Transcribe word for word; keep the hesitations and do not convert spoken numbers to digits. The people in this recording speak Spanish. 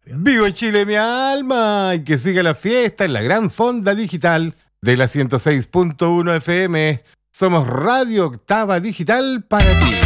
Vivo Chile, mi alma, y que siga la fiesta en la gran fonda digital de la ciento seis punto uno F M. Somos Radio Octava Digital para ti.